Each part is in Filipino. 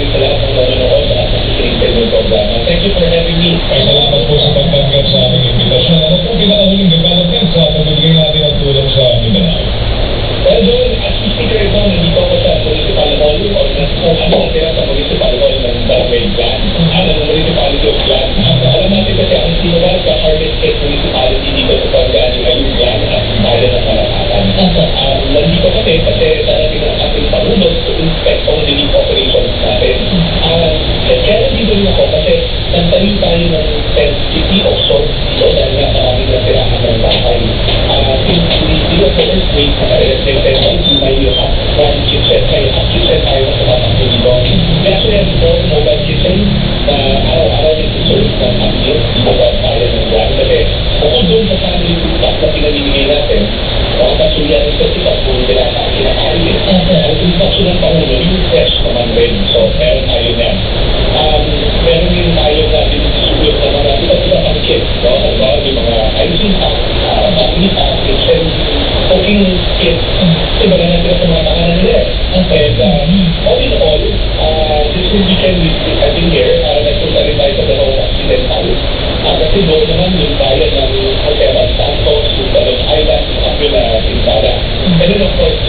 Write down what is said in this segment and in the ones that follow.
rin sa lahat ng nanonood at nakikinig sa inyong programa. Thank you for having me. Ay, salamat po sa pagtanggap sa aming invitasyon. Ano po pinakahuling development sa pagbibigay natin ng tulong sa Mindanao? Well, Joel, as we speak right now, nandito ako sa Municipal Hall o kung ano natira sa Municipal Hall ng Barangay Glan, ng Municipality of Glan. Alam natin kasi ang sinubal sa Harvest Cake Municipality dito sa Pangani ay yung Glan at bayan ng Malakatan. Nandito kami kasi darating ang ating panulog to inspect ang relief operations natin. Kaya nandito rin ako kasi nagtanim tayo ng tent city of sorts dito dahil nga maraming nasiraan ng bahay. Since we do the earthquake, you might have one kitchen, kaya half kitchen tayo na tumatakbo dito. We actually have four mobile kitchen na araw-araw nag-serve ng meals dito sa bayan ng Glan. Kasi bukod doon sa family food pack na pinamimigay natin, mga pasuyan ng festival kung nila sa kinakain. Ang instruction ng Pangulo, yung fresh naman rin. So, meron tayo yan. Meron din tayo na distribute ng mga iba-iba pang kit. Halimbawa, yung mga hygiene pack, family pack, kitchen, cooking kit. Iba na natin sa mga pangalan nila. And all in all, this weekend I've been here, nagpunta rin tayo sa dalawang accidental. Kasi doon naman yung bayan ng Hotel Santos, yung Balon Island, yung Apila, Timbala. And then of course,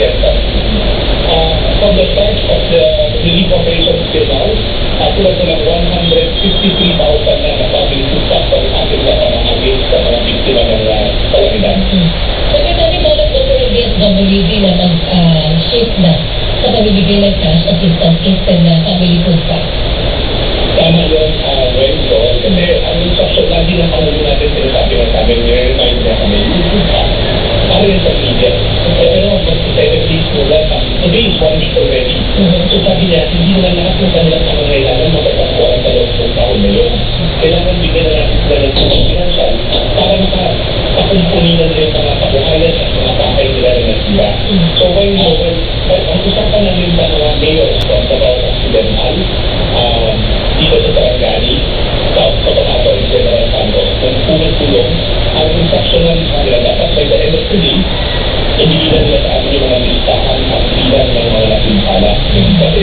from the start of the relief operations till now, tulad ko lang 153,000 na family food packs ang ating napamahagi sa mga biktima ng kalamidad. So, ito ni Balot po ng DSWD na mag-shift na sa pamibigay ng cash assistance instead na family food pack. Tama yun, Joel. Kasi ang instruction lagi ng Pangulo natin sinasabi na sa amin, nire-remind niya kami, yung food pack, para rin sa media. Pero mag-7 days mula pa. Today is 1 week already. So sabi niya, hindi naman lahat ng kanilang pangangailangan matatagpuan sa loob ng taon na yun. Kailangan bigyan na natin sila ng tulong financial para makakumpuninan nila yung mga kabuhayan at mga bahay nila na nasira. So when ang usapan namin sa mga mayors from Davao Occidental, dito sa Sarangani, sa Cotabato and General Santos, ng unang tulong, ang instruction namin sa kanila dapat by the end of the day, ibigyan nila sa amin yung mga listahan at bilang ng mga nasimpala. Kasi,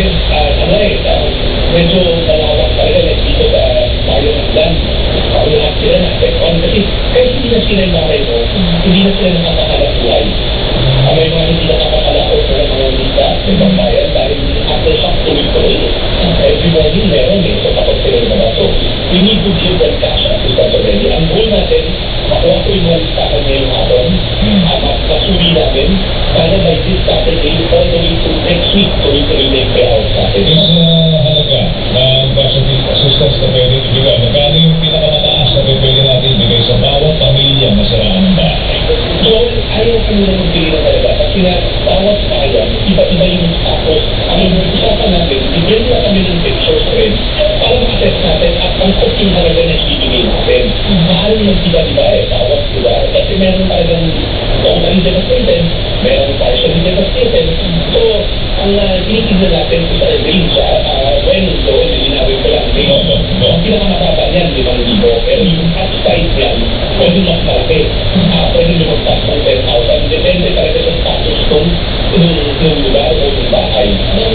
medyo malawak talaga dito sa bayan ng Glan. Lahat sila na-affect-on. Kasi kahit hindi na sila yung bahay mo, hindi na sila nakakakalap buhay. May mga hindi nakakakalakot sa mga lista sa ibang bayan dahil aftershock tuloy-tuloy. Every morning meron so takot sila yung mga. So, we need to give them cash assistance already. Ang goal natin, makuha ko yung mga listahan ngayong hapon, masuri namin, sana by this Saturday, all the way to next week, tuloy-tuloy na yung payout natin. Yung halaga ng cash assistance na pwede ibigay, magkano yung pinakamataas na pwede natin ibigay sa bawat pamilya masiraan ng bahay? So, ayaw kami na magbili na talaga kasi na bawat bayan, iba-iba yung status. Ang usapan natin, bigyan nila kami ng pictures rin para ma-assess natin at ang yung halaga na ibibigay natin. Mahal yung iba-iba bawat lugar. Kasi meron talagang totally devastated, meron partially devastated. So, ang tinitignan natin sa range, when doon, linawin ko lang, ang pinakamababa niyan, 5,000. Pero yung upside niyan, pwede mas malaki. Pwede lumagpas ng 10,000. Depende talaga sa status ng lugar o ng bahay.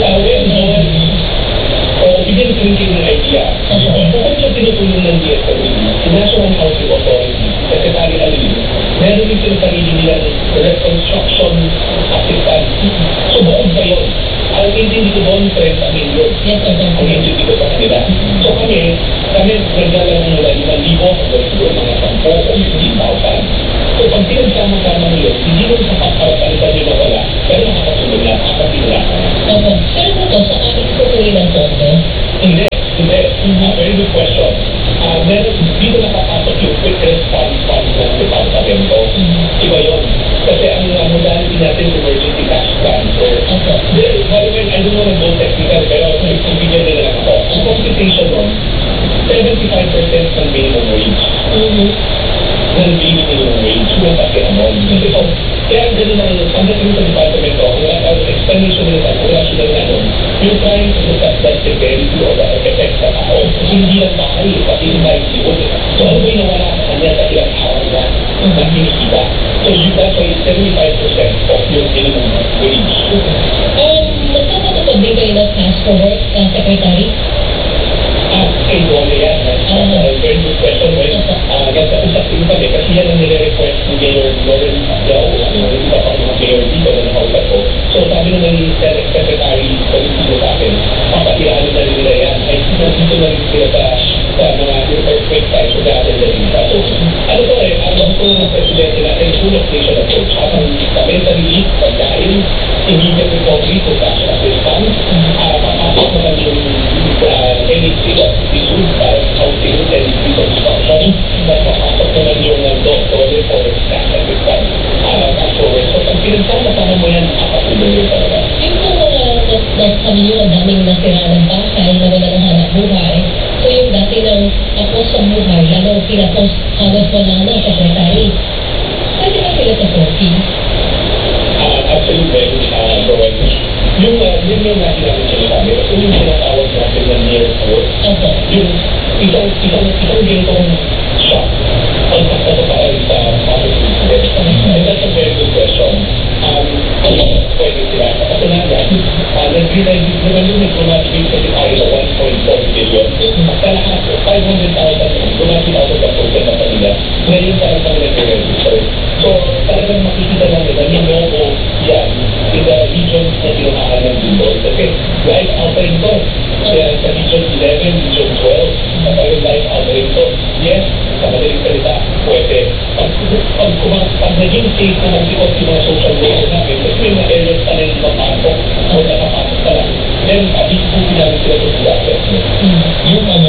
Bigyan ko rin kayo ng idea. Bukod sa tinutulong ng DSWD, yung National Housing Authority, Secretary Alvin, meron din sila sarili nilang reconstruction assistance. So bukod pa yun, ang intindi ko doon, 30 million. Ang intindi ko sa kanila. So kami naglalang mula 5,000 hanggang siguro mga 10,000 o 15,000. So pag pinagsama-sama nyo, hindi mo sapat para palitan nyo na wala, pero nakakatulong na, nakakatulong. Pero po sa amin tutuloy ng tondo? Hindi. Very good question. Meron, dito nakapasok yung quick response fund ng departamento. Iba yun. Kasi ang modality natin, emergency cash transfer. By the way, I don't want to go technical, pero ibigyan nila lang ako. Ang computation nun, 75% ng minimum wage. Ng minimum wage, yung pagkinanon. Kaya ganun ang pagdating sa departamento, ang explanation nila sa wala sila na nun, you're trying to look at the severity or the effect sa tao. Hindi lang bahay, pati yung livelihood. So ano ba yung nawala sa kanya sa ilang araw na kinikita? So that's why 75% of your minimum wage. Magkakatapad din kayo ng cash for work, Secretary? Kay Dole yan. Very good question, Wes. Nagkausap din kami kasi yan ang nire-request ni Mayor Lawrence Yao, iba pa mga mayor dito na nakausap ko. So sabi naman ni Senate Secretary Policio sa akin, papatirahan na rin nila yan. Ay dito na rin sila sa mga earthquake sites sa natin na rin. So ano to ang gusto ng Presidente natin, full of nation approach. Habang kami sa relief, pagkain, immediate recovery for cash assistance, papasok naman yung NHC of Bisul para housing and reconstruction, papasok naman yung DOLE for cash assistance, cash forward. So pag pinagsama-sama mo yan, nakakatulong yun talaga. Yung mga kami yung ang daming nasira ng bahay, nawala ng hanap buhay. So yung dati ng tapos sa buhay, lalo pinapos halos wala na, Secretary. Pwede ba sila sa Philippines? Absolutely, Rowan. Yung natin namin sinasabi, kung yung tinatawag natin na near port, Opo. yung isang ganitong shock ang pagkakaparal sa public incident. And that's a very good question. Pwede sila. Katunayan, nag-realize naman yung nag-donate kasi tayo na 1.4 billion. Sa lahat, 500,000 donate out of the total na kanila. Ngayon parang kami nag-register. So, talagang makikita namin na yung logo yan in the region na tinuhaan ng Bindol. Kasi live out rin to. Kaya sa region 11, region 12, na tayo live out rin to. Yes, sa madaling salita, pwede. Pag naging safe naman because yung mga social media namin, kasi may mga areas pa na yung mapasok o nakapasok pa lang, then abis po namin sila sa assessment. Yung ano,